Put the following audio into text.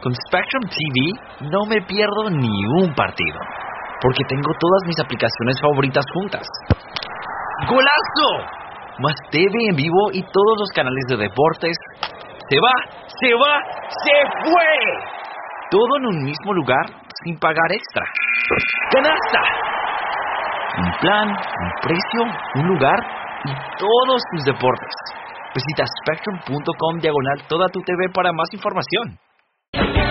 Con Spectrum TV no me pierdo ni un partido, porque tengo todas mis aplicaciones favoritas juntas. ¡Golazo! Más TV en vivo y todos los canales de deportes. ¡Se fue! Todo en un mismo lugar sin pagar extra. ¡Canasta! Un plan, un precio, un lugar y todos tus deportes. Visita spectrum.com/toda tu TV para más información.